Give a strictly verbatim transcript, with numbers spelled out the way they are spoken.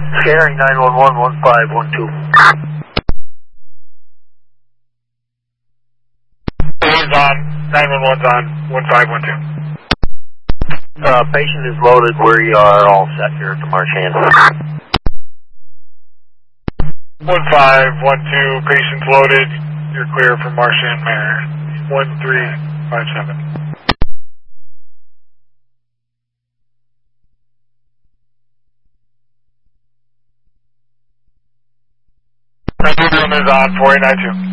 Sharing nine one one, one five one two. One's on, nine one one's on, one five one two. Uh, patient is loaded. We are all set here at the Marchand. one five one two, patient's loaded. You're clear from Marchand Manor. one three five seven. Everyone is on, four eight nine two.